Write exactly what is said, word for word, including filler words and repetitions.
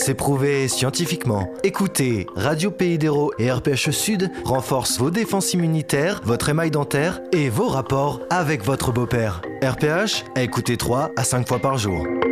c'est prouvé scientifiquement. Écoutez, Radio Pays d'Hérault et R P H Sud renforcent vos défenses immunitaires, votre émail dentaire et vos rapports avec votre beau-père. R P H, écoutez trois à cinq fois par jour.